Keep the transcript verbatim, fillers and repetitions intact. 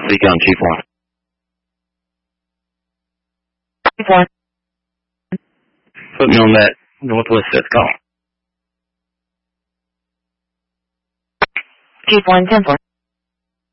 Seek on Chief one. Chief one. Put me on that northwest fifth call. Chief one, ten four.